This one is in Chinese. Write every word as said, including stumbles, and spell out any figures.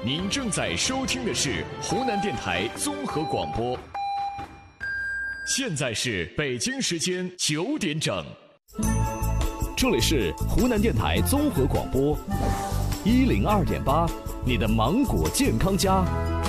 您正在收听的是湖南电台综合广播。现在是北京时间九点整， 这里是湖南电台综合广播一零二点八，你的芒果健康家。